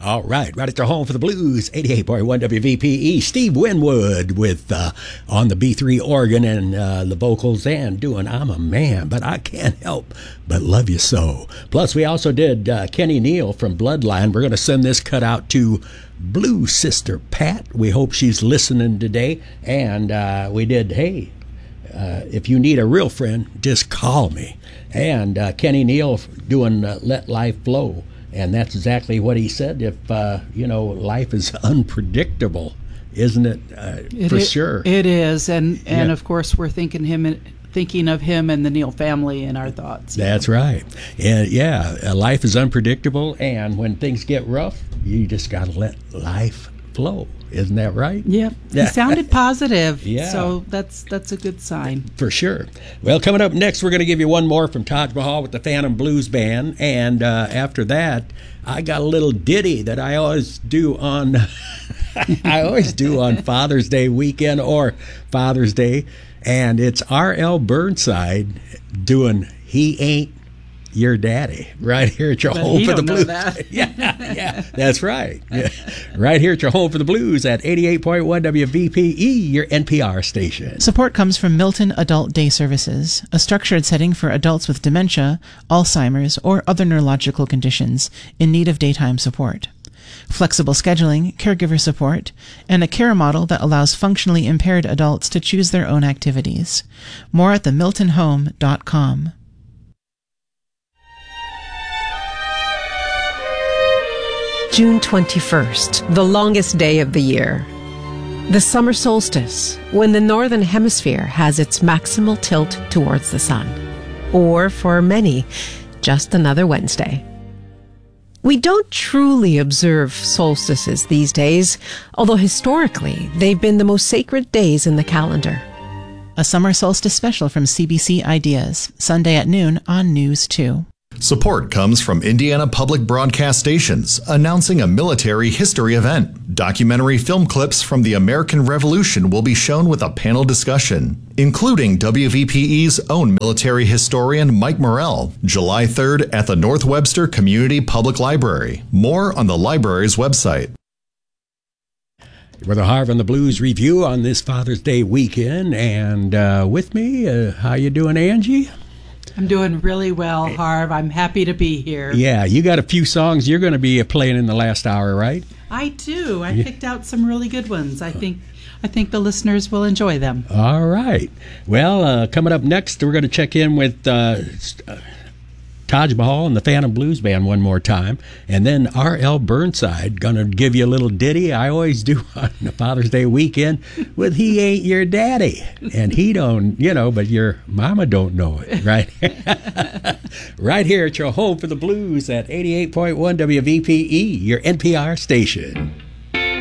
All right at your home for the blues, 88.1 WVPE. Steve Winwood with on the B3 organ and the vocals and doing I'm a Man, but I can't help but love you so. Plus, we also did Kenny Neal from Bloodline. We're going to send this cut out to Blue Sister Pat. We hope she's listening today. And we did, hey, if you need a real friend, just call me. And Kenny Neal doing Let Life Flow. And that's exactly what he said. If, life is unpredictable, isn't it? For sure. It is. And of course, we're thinking of him and the Neal family in our thoughts. That's right. And life is unpredictable. And when things get rough, you just got to let life flow. Isn't that right? Yep. He sounded positive. Yeah. So that's a good sign. For sure. Well, coming up next, we're going to give you one more from Taj Mahal with the Phantom Blues Band. And after that, I got a little ditty that I always do on Father's Day weekend or Father's Day. And it's R.L. Burnside doing He Ain't Your Daddy, right here at your home for the blues. Yeah, that's right. Yeah. Right here at your home for the blues at 88.1 WVPE, your NPR station. Support comes from Milton Adult Day Services, a structured setting for adults with dementia, Alzheimer's, or other neurological conditions in need of daytime support. Flexible scheduling, caregiver support, and a care model that allows functionally impaired adults to choose their own activities. More at themiltonhome.com. June 21st, the longest day of the year. The summer solstice, when the northern hemisphere has its maximal tilt towards the sun. Or, for many, just another Wednesday. We don't truly observe solstices these days, although historically they've been the most sacred days in the calendar. A summer solstice special from CBC Ideas, Sunday at noon on News 2. Support comes from Indiana Public Broadcast Stations, announcing a military history event. Documentary film clips from the American Revolution will be shown with a panel discussion, including WVPE's own military historian Mike Morrell, July 3rd at the North Webster Community Public Library. More on the library's website. With a Harv on the Blues review on this Father's Day weekend, and with me, how you doing, Angie? I'm doing really well, Harv. I'm happy to be here. Yeah, you got a few songs you're going to be playing in the last hour, right? I do. I picked out some really good ones. I think the listeners will enjoy them. All right. Well, coming up next, we're going to check in with Taj Mahal and the Phantom Blues Band one more time. And then R.L. Burnside, going to give you a little ditty I always do on the Father's Day weekend with He Ain't Your Daddy. And he don't, but your mama don't know it, right? Right here at your home for the blues at 88.1 WVPE, your NPR station.